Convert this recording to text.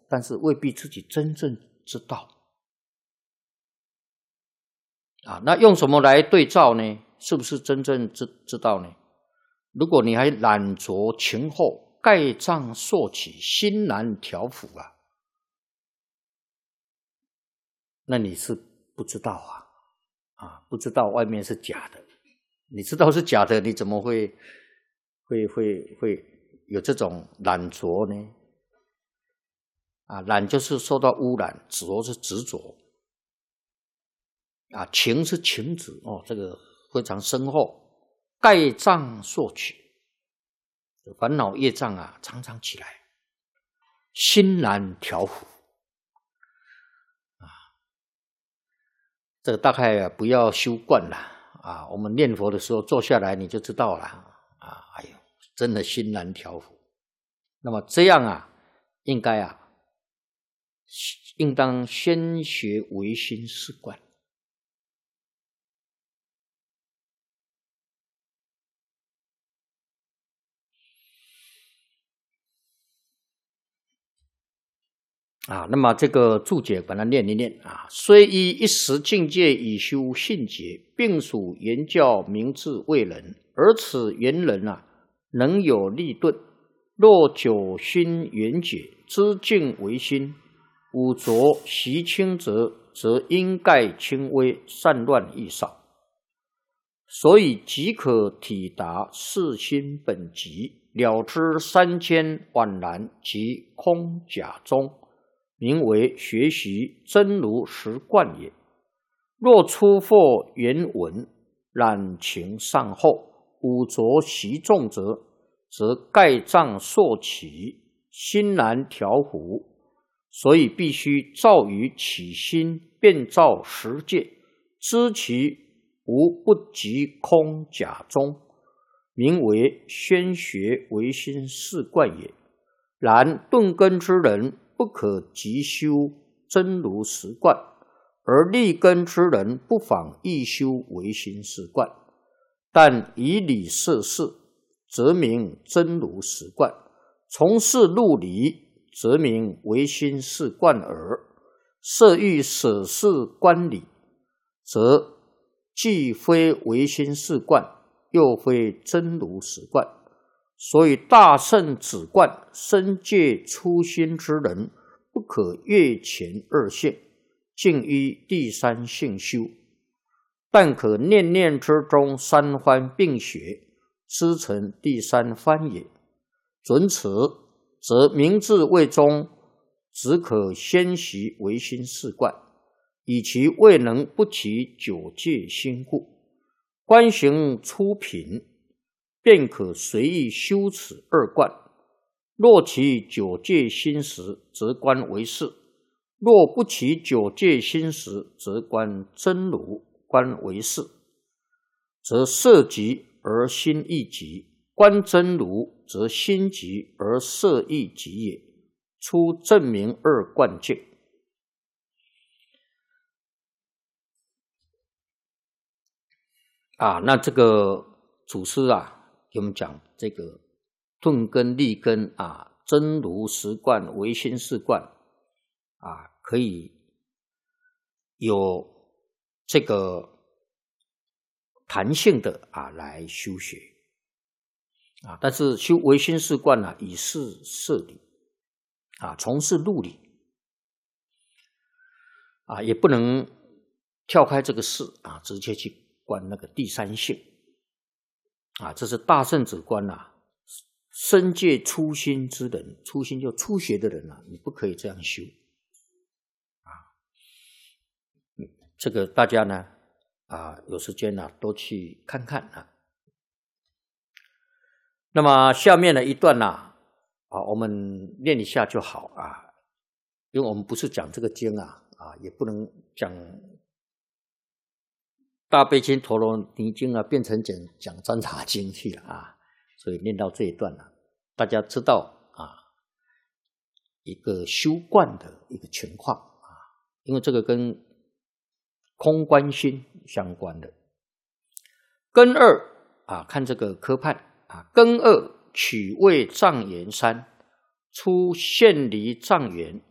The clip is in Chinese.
但是未必自己真正知道。那用什么来对照呢？是不是真正知道呢？如果你还懒着情后，盖障溯起，心难调伏那你是不知道不知道外面是假的。你知道是假的，你怎么会有这种懒着呢？懒就是受到污染，着是执着情是情执这个非常深厚。盖障溯起，烦恼业障常常起来，心难调伏这个大概不要修惯了我们念佛的时候坐下来你就知道了哎呦，真的心难调伏。那么这样应当先学唯心是观那么这个注解把它念一念虽依一时境界以修信解，并属言教明智为人，而此言人能有立顿。若久心圆解，知境为心，五浊习轻则因盖轻微，散乱亦少。所以即可体达四心本极，了知三千宛然及空假中，名为学习真如实观也。若初获原文，染情上后，五浊习重则盖障溯起，心难调伏。所以必须照于起心，遍照十界，知其无不及空假中，名为宣学唯心是观也。然顿根之人不可急修真如实观，而立根之人不妨亦修唯心是观。但以理摄事，则名真如实观；从事入理，则名唯心是观耳。设欲舍事观理，则既非唯心是观，又非真如实观。所以大圣只观深戒初心之人，不可越前二性，尽依第三性修，但可念念之中三番并学，师成第三番也。准此，则明智位中只可先习唯心是观，以其未能不起九界心故。观行初品，便可随意修此二观。若起九界心时，则观为是；若不起九界心时，则观真如，观为是。则色极而心亦极，观真如则心极而色亦极也。初证明二观境。那这个祖师给我们讲这个顿根立根真如实观唯心是观可以有这个弹性的来修学但是修唯心是观以事摄理从事入理也不能跳开这个事直接去观那个第三性这是大圣只观深戒初心之人，初心就初学的人你不可以这样修这个大家呢有时间都去看看那么下面的一段我们念一下就好因为我们不是讲这个经也不能讲大悲经陀罗尼经变成讲占察经去了所以念到这一段大家知道一个修观的一个情况因为这个跟空观心相关的。根二看这个科判根二取位障缘三，初现离障缘，